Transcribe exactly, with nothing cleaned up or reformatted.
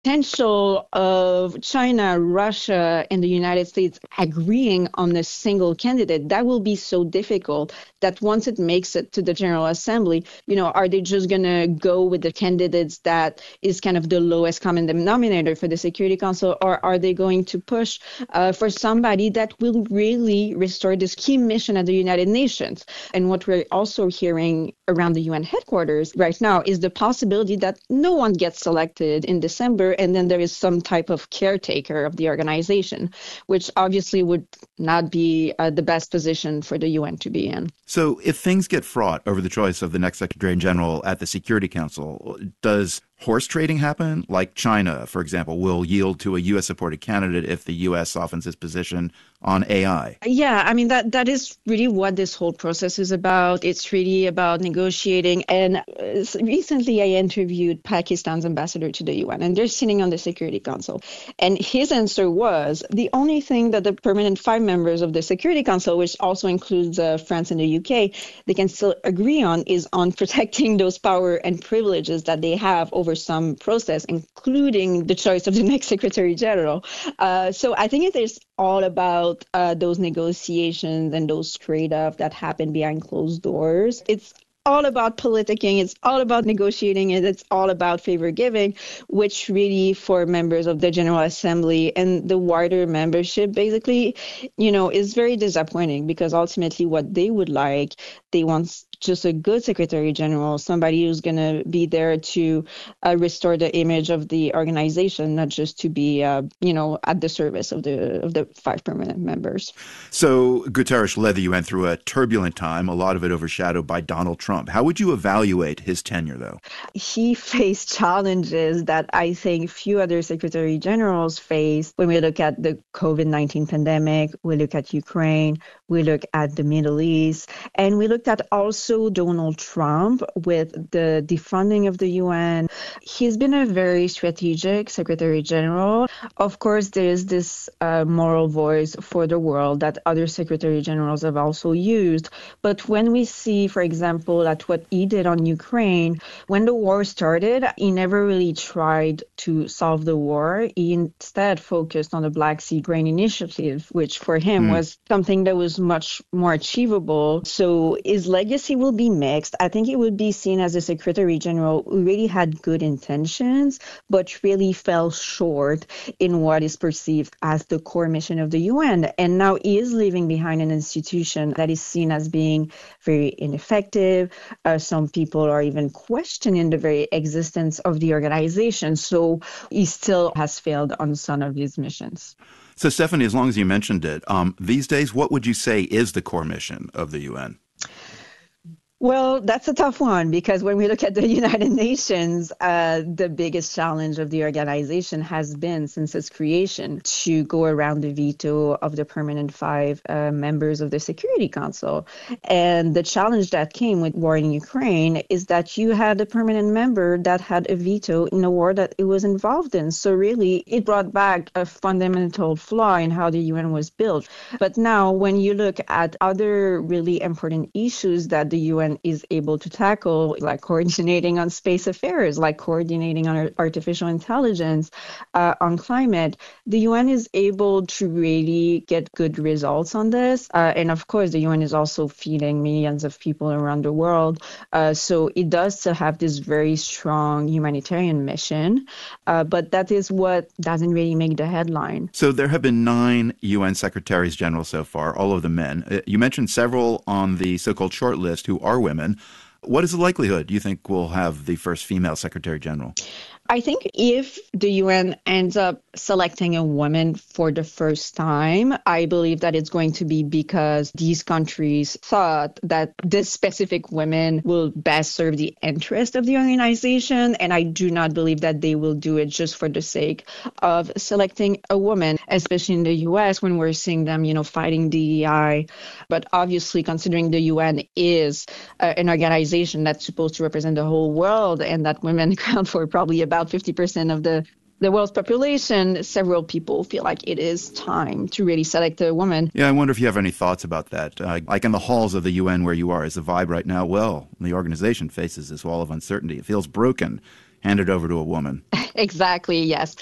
potential of China, Russia, and the United States agreeing on a single candidate, that will be so difficult that once it makes it to the General Assembly, you know, are they just going to go with the candidates that is kind of the lowest common denominator for the Security Council, or are they going to push uh, for somebody that will really restore this key mission at the United Nations? And what we're also hearing around the U N headquarters right now is the possibility that no one gets selected in December, and then there is some type of caretaker of the organization, which obviously would not be uh, the best position for the U N to be in. So if things get fraught over the choice of the next Secretary General at the Security Council, does horse trading happen? Like China, for example, will yield to a U S-supported candidate if the U S softens its position on A I? Yeah, I mean, that that is really what this whole process is about. It's really about negotiating. And uh, recently I interviewed Pakistan's ambassador to the U N, and they're sitting on the Security Council. And his answer was the only thing that the permanent five members of the Security Council, which also includes uh, France and the U K, they can still agree on is on protecting those power and privileges that they have over some process, including the choice of the next Secretary General. Uh, so I think it is all about uh, those negotiations and those trade-offs that happen behind closed doors. It's all about politicking. It's all about negotiating, and it's all about favor giving, which really for members of the General Assembly and the wider membership, basically, you know, is very disappointing, because ultimately what they would like, they want just a good Secretary General, somebody who's going to be there to uh, restore the image of the organization, not just to be, uh, you know, at the service of the of the five permanent members. So Guterres led the U N through a turbulent time, a lot of it overshadowed by Donald Trump. How would you evaluate his tenure, though? He faced challenges that I think few other Secretary Generals faced. When we look at the COVID nineteen pandemic, we look at Ukraine, we look at the Middle East, and we looked at also Donald Trump with the defunding of the U N. He's been a very strategic Secretary General. Of course, there is this uh, moral voice for the world that other Secretary Generals have also used. But when we see, for example, at what he did on Ukraine, when the war started, he never really tried to solve the war. He instead focused on the Black Sea Grain Initiative, which for him mm. was something that was much more achievable. So his legacy will be mixed. I think it would be seen as a Secretary General who really had good intentions, but really fell short in what is perceived as the core mission of the U N. And now he is leaving behind an institution that is seen as being very ineffective. Uh, some people are even questioning the very existence of the organization. So he still has failed on some of his missions. So, Stephanie, as long as you mentioned it, um, these days, what would you say is the core mission of the U N? Well, that's a tough one, because when we look at the United Nations, uh, the biggest challenge of the organization has been, since its creation, to go around the veto of the permanent five uh, members of the Security Council. And the challenge that came with war in Ukraine is that you had a permanent member that had a veto in a war that it was involved in. So really, it brought back a fundamental flaw in how the U N was built. But now, when you look at other really important issues that the U N is able to tackle, like coordinating on space affairs, like coordinating on artificial intelligence, uh, on climate, the U N is able to really get good results on this. Uh, and of course, the U N is also feeding millions of people around the world. Uh, so it does still have this very strong humanitarian mission, uh, but that is what doesn't really make the headline. So there have been nine U N Secretaries General so far, all of them men. Uh, you mentioned several on the so-called short list who are women. What is the likelihood you think we'll have the first female Secretary General? I think if the U N ends up selecting a woman for the first time, I believe that it's going to be because these countries thought that this specific woman will best serve the interest of the organization. And I do not believe that they will do it just for the sake of selecting a woman, especially in the U S when we're seeing them, you know, fighting D E I. But obviously, considering the U N is uh, an organization that's supposed to represent the whole world, and that women account for probably about fifty percent of the, the world's population, several people feel like it is time to really select a woman. Yeah, I wonder if you have any thoughts about that. Uh, like in the halls of the U N where you are, is the vibe right now? Well, the organization faces this wall of uncertainty. It feels broken. handed over to a woman. Exactly, yes.